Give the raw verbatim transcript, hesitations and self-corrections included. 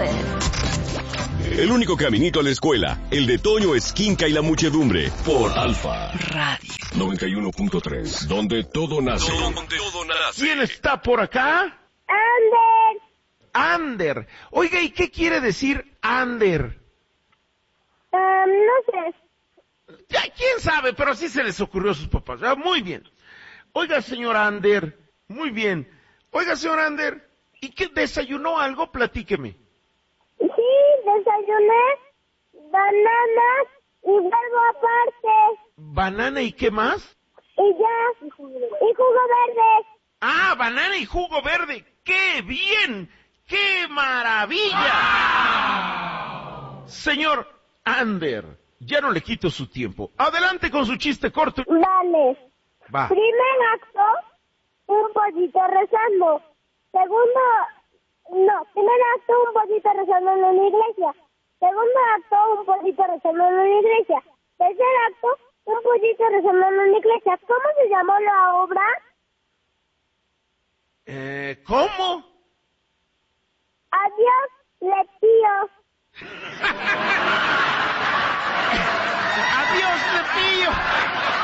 it. El único caminito a la escuela, el de Toño Esquinca y la muchedumbre, por Alfa Radio noventa y uno punto tres, donde todo nace. Donde todo nace. ¿Quién está por acá? Ander. Ander. Oiga, ¿y qué quiere decir Ander? Um, no sé. Ya, quién sabe, pero así se les ocurrió a sus papás. Ah, muy bien. Oiga, señor Ander, muy bien. Oiga, señor Ander, ¿y qué desayunó algo? Platíqueme. Sí, desayuné bananas y algo aparte. ¿Banana y qué más? Y ya, y jugo verde. Ah, banana y jugo verde. ¡Qué bien! ¡Qué maravilla! ¡Wow! Señor Ander, ya no le quito su tiempo. Adelante con su chiste corto. Vale. Va. Primer acto, un pollito rezando. Segundo, no, primer acto, un pollito rezando en una iglesia. Segundo acto, un pollito rezando en una iglesia. Tercer acto, un pollito rezando en una iglesia. ¿Cómo se llamó la obra? Eh, ¿cómo? Adiós, Lepío. ¡Adiós, Lepillo!